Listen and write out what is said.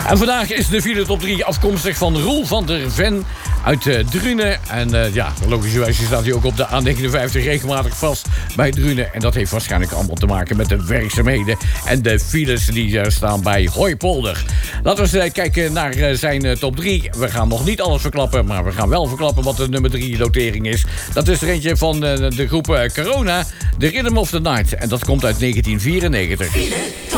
En vandaag is de file top 3 afkomstig van Roel van der Ven uit Drunen. En logischerwijs staat hij ook op de A59 regelmatig vast bij Drunen. En dat heeft waarschijnlijk allemaal te maken met de werkzaamheden en de files die staan bij Hooipolder. Laten we eens kijken naar zijn top 3. We gaan nog niet alles verklappen, maar we gaan wel verklappen wat de nummer 3 notering is. Dat is er eentje van de groep Corona, The Rhythm of the Night. En dat komt uit 1994.